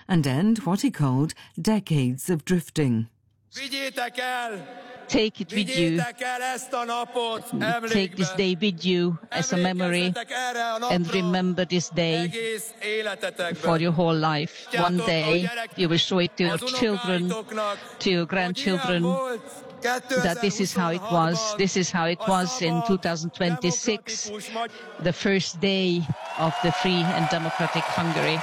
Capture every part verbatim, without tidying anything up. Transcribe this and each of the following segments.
and end what he called decades of drifting. Take it with you. Take this day with you as a memory and remember this day for your whole life. One day you will show it to your children, to your grandchildren, that this is how it was. This is how it was in two thousand twenty-six, the first day of the free and democratic Hungary.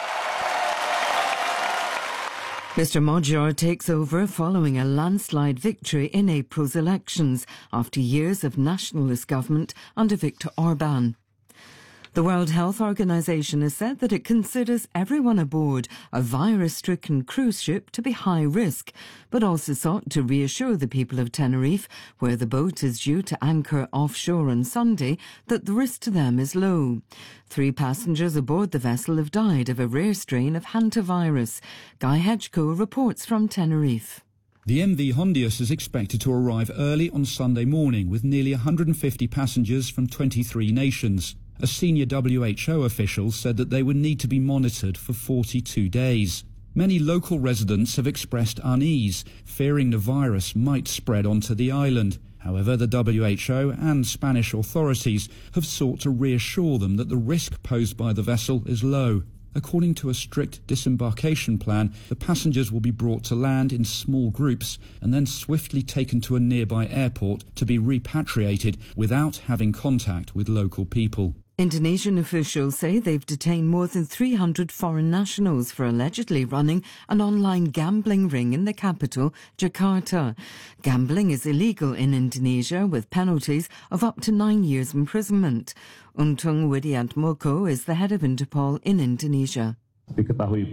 Mister Magyar takes over following a landslide victory in April's elections after years of nationalist government under Viktor Orbán. The World Health Organization has said that it considers everyone aboard a virus-stricken cruise ship to be high risk, but also sought to reassure the people of Tenerife, where the boat is due to anchor offshore on Sunday, that the risk to them is low. Three passengers aboard the vessel have died of a rare strain of hantavirus. Guy Hedgecoe reports from Tenerife. The M V Hondius is expected to arrive early on Sunday morning with nearly one hundred fifty passengers from twenty-three nations. A senior W H O official said that they would need to be monitored for forty-two days. Many local residents have expressed unease, fearing the virus might spread onto the island. However, the W H O and Spanish authorities have sought to reassure them that the risk posed by the vessel is low. According to a strict disembarkation plan, the passengers will be brought to land in small groups and then swiftly taken to a nearby airport to be repatriated without having contact with local people. Indonesian officials say they've detained more than three hundred foreign nationals for allegedly running an online gambling ring in the capital, Jakarta. Gambling is illegal in Indonesia with penalties of up to nine years imprisonment. Untung Widiantmoko is the head of Interpol in Indonesia. We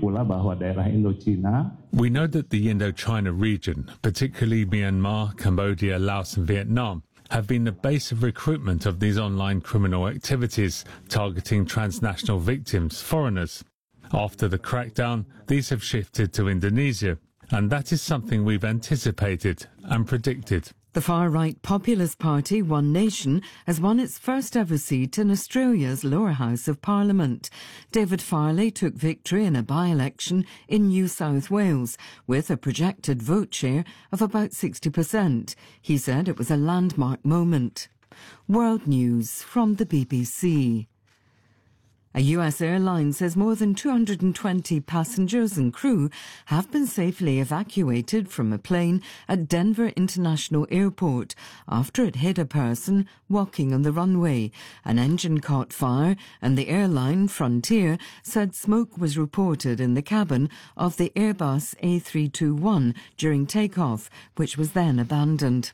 know that the Indochina region, particularly Myanmar, Cambodia, Laos and Vietnam, have been the base of recruitment of these online criminal activities, targeting transnational victims, foreigners. After the crackdown, these have shifted to Indonesia, and that is something we've anticipated and predicted. The far-right populist party One Nation has won its first ever seat in Australia's lower house of Parliament. David Farley took victory in a by-election in New South Wales with a projected vote share of about sixty percent. He said it was a landmark moment. World News from the B B C. A U S airline says more than two hundred twenty passengers and crew have been safely evacuated from a plane at Denver International Airport after it hit a person walking on the runway. An engine caught fire and the airline, Frontier, said smoke was reported in the cabin of the Airbus A three twenty-one during takeoff, which was then abandoned.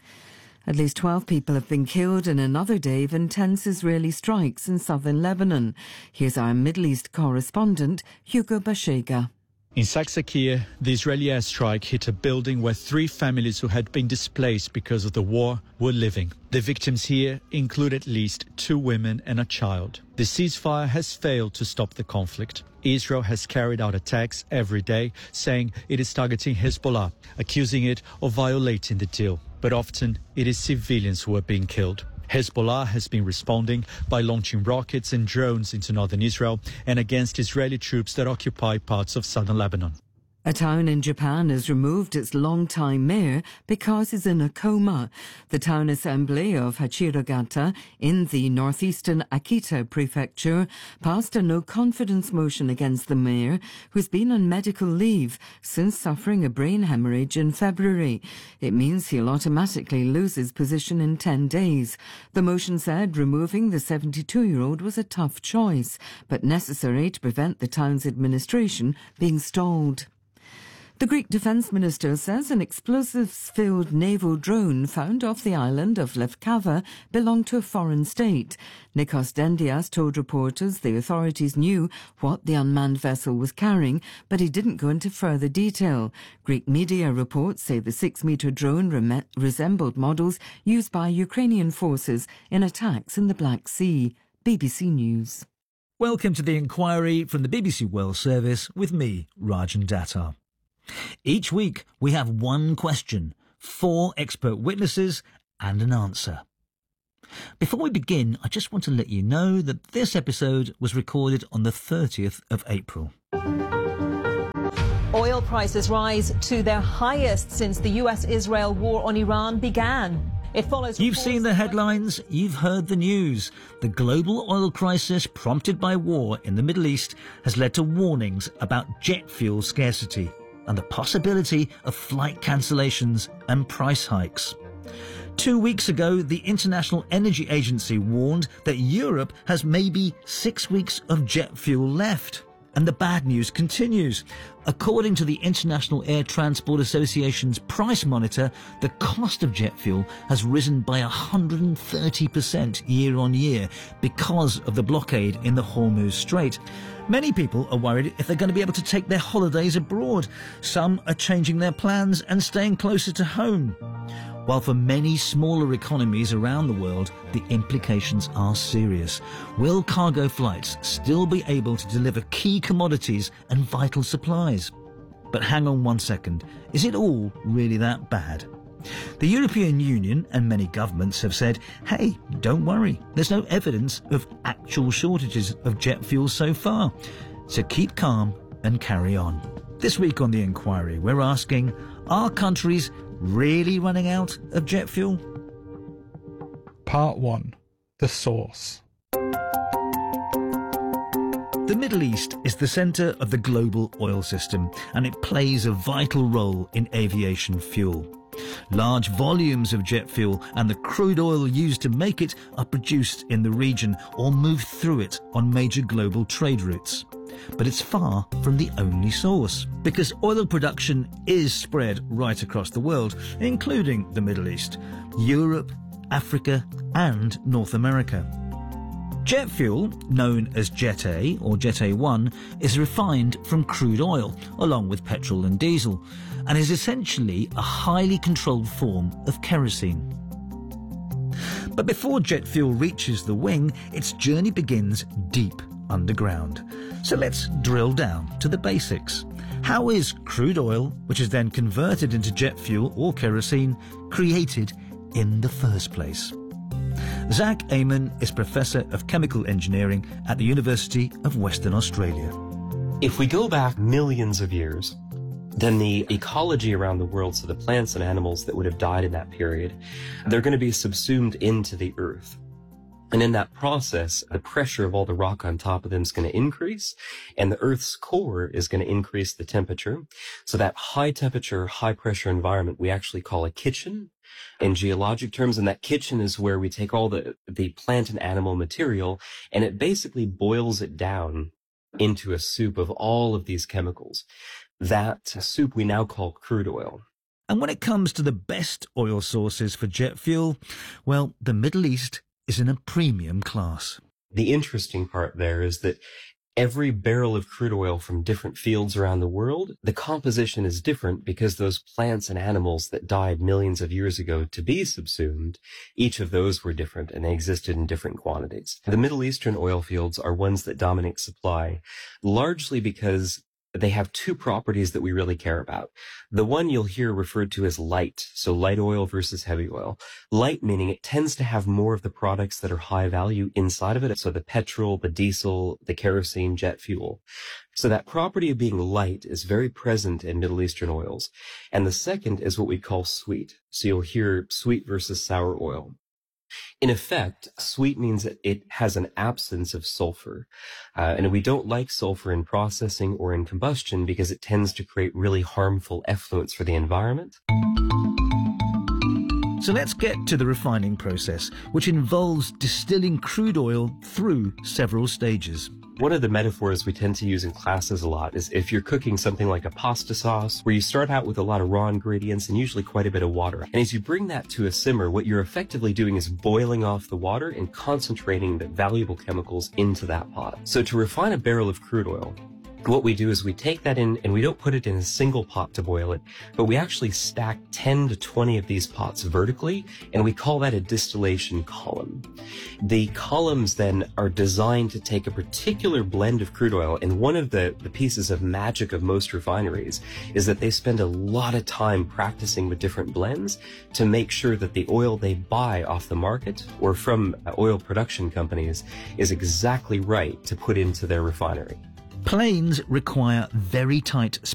At least twelve people have been killed in another day of intense Israeli strikes in southern Lebanon. Here's our Middle East correspondent, Hugo Bashega. In Saksakir, the Israeli airstrike hit a building where three families who had been displaced because of the war were living. The victims here include at least two women and a child. The ceasefire has failed to stop the conflict. Israel has carried out attacks every day, saying it is targeting Hezbollah, accusing it of violating the deal. But often it is civilians who are being killed. Hezbollah has been responding by launching rockets and drones into northern Israel and against Israeli troops that occupy parts of southern Lebanon. A town in Japan has removed its longtime mayor because he's in a coma. The town assembly of Hachirogata in the northeastern Akita prefecture passed a no-confidence motion against the mayor, who's been on medical leave since suffering a brain hemorrhage in February. It means he'll automatically lose his position in ten days. The motion said removing the seventy-two-year-old was a tough choice, but necessary to prevent the town's administration being stalled. The Greek Defence Minister says an explosives-filled naval drone found off the island of Lefkava belonged to a foreign state. Nikos Dendias told reporters the authorities knew what the unmanned vessel was carrying, but he didn't go into further detail. Greek media reports say the six-metre drone rem- resembled models used by Ukrainian forces in attacks in the Black Sea. B B C News. Welcome to the inquiry from the B B C World Service with me, Rajan Datta. Each week we have one question, four expert witnesses and an answer. Before we begin, I just want to let you know that this episode was recorded on the thirtieth of April. Oil prices rise to their highest since the U S Israel war on Iran began. It follows. You've seen the headlines, you've heard the news. The global oil crisis prompted by war in the Middle East has led to warnings about jet fuel scarcity and the possibility of flight cancellations and price hikes. Two weeks ago, the International Energy Agency warned that Europe has maybe six weeks of jet fuel left. And the bad news continues. According to the International Air Transport Association's price monitor, the cost of jet fuel has risen by one hundred thirty percent year on year because of the blockade in the Hormuz Strait. Many people are worried if they're going to be able to take their holidays abroad. Some are changing their plans and staying closer to home. While for many smaller economies around the world, the implications are serious. Will cargo flights still be able to deliver key commodities and vital supplies? But hang on one second, is it all really that bad? The European Union and many governments have said, hey, don't worry, there's no evidence of actual shortages of jet fuel so far. So keep calm and carry on. This week on The Inquiry, we're asking, are countries really running out of jet fuel? Part one. The source. The Middle East is the centre of the global oil system, and it plays a vital role in aviation fuel. Large volumes of jet fuel and the crude oil used to make it are produced in the region or moved through it on major global trade routes. But it's far from the only source, because oil production is spread right across the world, including the Middle East, Europe, Africa and North America. Jet fuel, known as Jet A or Jet A one, is refined from crude oil, along with petrol and diesel, and is essentially a highly controlled form of kerosene. But before jet fuel reaches the wing, its journey begins deep underground. So let's drill down to the basics. How is crude oil, which is then converted into jet fuel or kerosene, created in the first place? Zach Amon is Professor of Chemical Engineering at the University of Western Australia. If we go back millions of years, then the ecology around the world, so the plants and animals that would have died in that period, they're going to be subsumed into the earth. And in that process, the pressure of all the rock on top of them is going to increase, and the Earth's core is going to increase the temperature. So that high temperature, high pressure environment we actually call a kitchen in geologic terms, and that kitchen is where we take all the, the plant and animal material, and it basically boils it down into a soup of all of these chemicals. That soup we now call crude oil. And when it comes to the best oil sources for jet fuel, well, the Middle East is in a premium class. The interesting part there is that every barrel of crude oil from different fields around the world, the composition is different because those plants and animals that died millions of years ago to be subsumed, each of those were different and they existed in different quantities. The Middle Eastern oil fields are ones that dominate supply, largely because they have two properties that we really care about. The one you'll hear referred to as light, so light oil versus heavy oil. Light meaning it tends to have more of the products that are high value inside of it, so the petrol, the diesel, the kerosene, jet fuel. So that property of being light is very present in Middle Eastern oils. And the second is what we call sweet. So you'll hear sweet versus sour oil. In effect, sweet means that it has an absence of sulfur. Uh, and we don't like sulfur in processing or in combustion because it tends to create really harmful effluents for the environment. So let's get to the refining process, which involves distilling crude oil through several stages. One of the metaphors we tend to use in classes a lot is if you're cooking something like a pasta sauce, where you start out with a lot of raw ingredients and usually quite a bit of water. And as you bring that to a simmer, what you're effectively doing is boiling off the water and concentrating the valuable chemicals into that pot. So to refine a barrel of crude oil, what we do is we take that in and we don't put it in a single pot to boil it, but we actually stack ten to twenty of these pots vertically, and we call that a distillation column. The columns then are designed to take a particular blend of crude oil, and one of the, the pieces of magic of most refineries is that they spend a lot of time practicing with different blends to make sure that the oil they buy off the market or from oil production companies is exactly right to put into their refinery. Planes require very tight